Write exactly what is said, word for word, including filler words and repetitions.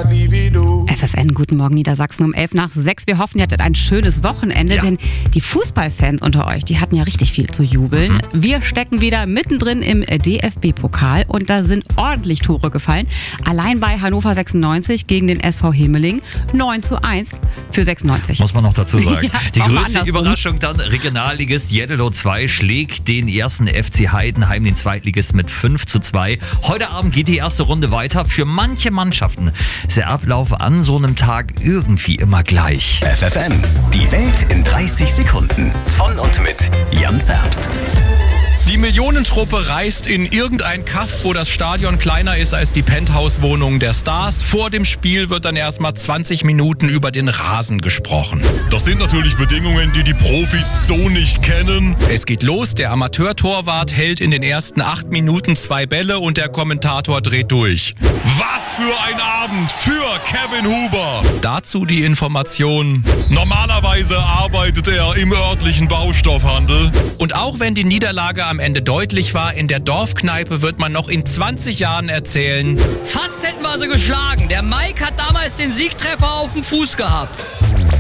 F F N, guten Morgen Niedersachsen um elf nach sechs. Wir hoffen, ihr hattet ein schönes Wochenende, Ja. denn die Fußballfans unter euch, die hatten ja richtig viel zu jubeln. Mhm. Wir stecken wieder mittendrin im D F B-Pokal und da sind ordentlich Tore gefallen. Allein bei Hannover sechsundneunzig gegen den S V Hemeling neun zu eins für sechsundneunzig. Muss man noch dazu sagen. Ja, die auch mal größte andersrum. Überraschung dann, Regionalligist Jeddelo zwei schlägt den ersten F C Heidenheim, den Zweitligist, mit fünf zu zwei. Heute Abend geht die erste Runde weiter. Für manche Mannschaften ist der Ablauf an so einem Tag irgendwie immer gleich. F F N, die Welt in dreißig Sekunden. Von und mit Jan Zerbst. Die Millionentruppe reist in irgendein Kaff, wo das Stadion kleiner ist als die Penthouse-Wohnung der Stars. Vor dem Spiel wird dann erstmal zwanzig Minuten über den Rasen gesprochen. Das sind natürlich Bedingungen, die die Profis so nicht kennen. Es geht los, der Amateurtorwart hält in den ersten acht Minuten zwei Bälle und der Kommentator dreht durch. Was für ein Abend für Kevin Huber. Dazu die Information. Normalerweise arbeitet er im örtlichen Baustoffhandel. Und auch wenn die Niederlage am Ende deutlich war, in der Dorfkneipe wird man noch in zwanzig Jahren erzählen: Fast hätten wir sie geschlagen. Der Mike hat damals den Siegtreffer auf dem Fuß gehabt.